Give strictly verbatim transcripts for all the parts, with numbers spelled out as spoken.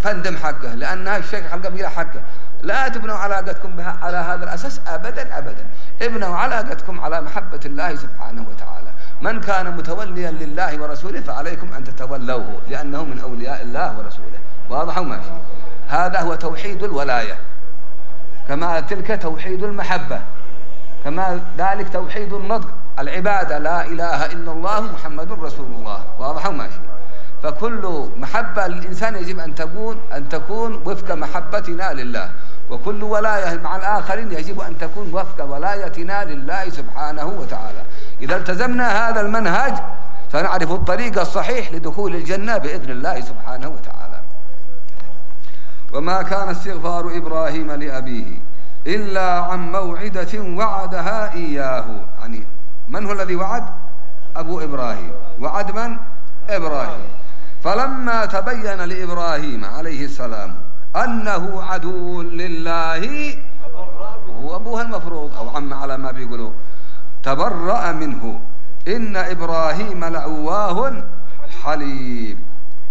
فندم حقه، لأن الشيخ القبيلة حقه. لا تبنوا علاقتكم بها على هذا الأساس أبدا أبدا. ابنوا علاقتكم على محبة الله سبحانه وتعالى. من كان متوليا لله ورسوله فعليكم أن تتولوه، لأنه من أولياء الله ورسوله. واضح وماشي؟ هذا هو توحيد الولاية، كما تلك توحيد المحبة، كما ذلك توحيد النطق، العبادة لا إله إلا الله محمد رسول الله. واضح وماشي؟ فكل محبة للإنسان يجب أن تكون أن تكون وفق محبتنا لله، وكل ولاية مع الآخرين يجب أن تكون وفق ولايتنا لله سبحانه وتعالى. إذا التزمنا هذا المنهج سنعرف الطريق الصحيح لدخول الجنة بإذن الله سبحانه وتعالى. وما كان استغفار إبراهيم لأبيه إلا عن موعدة وعدها إياه. يعني من هو الذي وعد؟ أبو إبراهيم. وعد من؟ إبراهيم. فلما تبين لإبراهيم عليه السلام أنه عدو لله، هو أبوها المفروض أو عم على ما بيقولوا، تبرأ منه. إن إبراهيم لأواه حليم.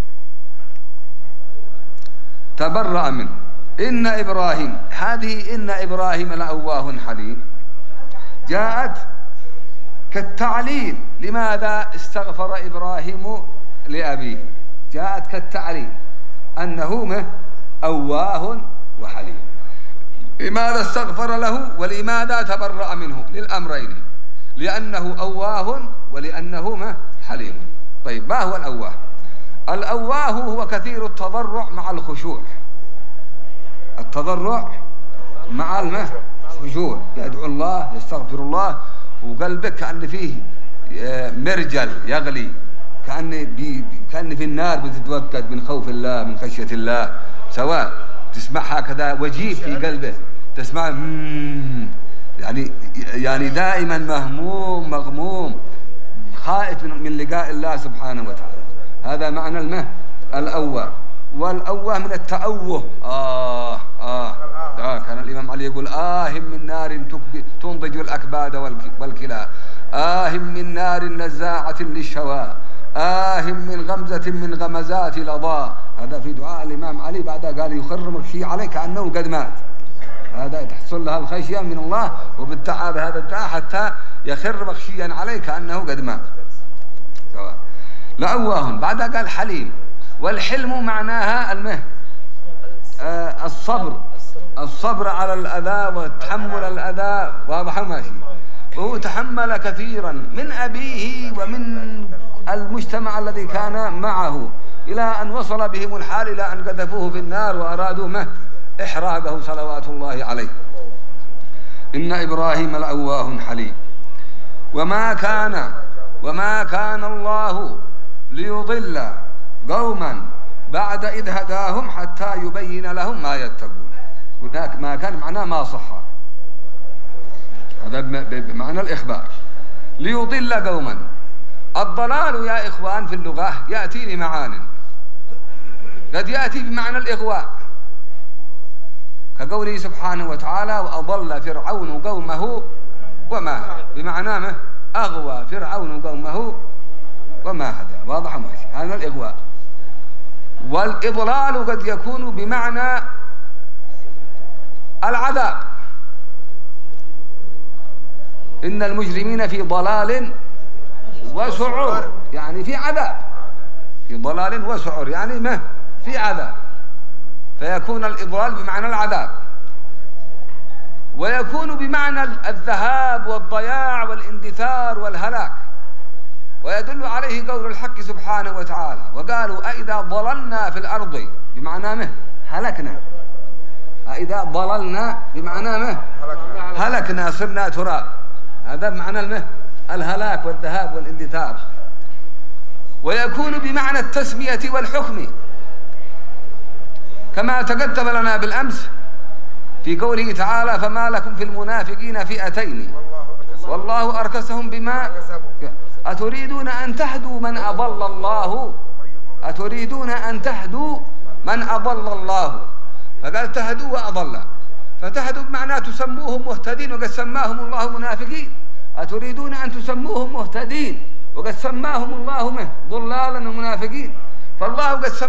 تبرأ منه. إن إبراهيم، هذه إن إبراهيم لأواه حليم جاءت كالتعليل. لماذا استغفر إبراهيم لأبيه؟ جاءت كالتعليل أنه أواه وحليم. لماذا استغفر له ولماذا تبرأ منه؟ للأمرين، لأنه أواه ولأنه حليم. طيب، ما هو الأواه؟ الأواه هو كثير التضرع مع الخشوع. التضرع مع الخشوع، يدعو الله، يستغفر الله، وقلبك كأن فيه مرجل يغلي، كأن بي كأن في النار بتتوقد من خوف الله من خشية الله. سواء تسمعها كذا وجيب في قلبه، تسمع يعني يعني دائما مهموم مغموم خائف من لقاء الله سبحانه وتعالى. هذا معنى المه الأواه. والأواه من التأوه. آه آه آه كان الإمام علي يقول: آه من نار تنضج الأكباد والكلى، آه من نار نزاعة للشوى، آه من غمزة من غمزات الأضاء. هذا في دعاء الإمام علي، بعدها قال: يخرم الشيء عليه كأنه قد مات. هذا تحصل لها الخشية من الله، وبالدعاء بهذا الدعاء حتى يخر مخشيا عليه كأنه قد مات. لأواه. بعدها قال حليم. والحلم معناها المه آه الصبر، الصبر على الأذى وتحمل الأذى. واضح ماشي؟ وهو تحمل كثيرا من أبيه ومن المجتمع الذي كان معه، إلى أن وصل بهم الحال إلى أن قذفوه في النار وأرادوا مه إحراقه صلوات الله عليه. إن إبراهيم لأواه حليم. وما كان وما كان الله ليضل قوما بعد إذ هداهم حتى يبين لهم ما يتقون. هناك ما كان معناه ما صح، هذا بمعنى الإخبار. ليضل قوما. الضلال يا إخوان في اللغة يأتي لمعان، قد يأتي بمعنى الإغواء، كقوله سبحانه وتعالى: وأضل فرعون قومه وما هدى، بمعنى أغوى فرعون قومه وما هدى. واضح ماشي؟ هذا الإغواء. والإضلال قد يكون بمعنى العذاب. إن المجرمين في ضلال وسعر، يعني في عذاب، في ضلال وسعر يعني ما في عذاب، فيكون الإضلال بمعنى العذاب. ويكون بمعنى الذهاب والضياع والاندثار والهلاك. ويدل عليه قول الحق سبحانه وتعالى: وقالوا أئذا ضللنا في الأرض، بمعنى مه هلكنا. أئذا ضللنا بمعنى مه هلكنا، صرنا تراب. هذا بمعنى المه الهلاك والذهاب والاندثار. ويكون بمعنى التسمية والحكم، كما تقدم لنا بالأمس في قوله تعالى: فما لكم في المنافقين فئتين والله أركسهم بما أتريدون أن تهدوا من أضل الله أتريدون أن تهدوا من أضل الله. فقال تهدوا وأضل، فتهدوا بمعنى تسموهم مهتدين وقد سماهم الله منافقين. أتريدون أن تسموهم مهتدين وقد سماهم الله ضلالا ومنافقين. فالله قد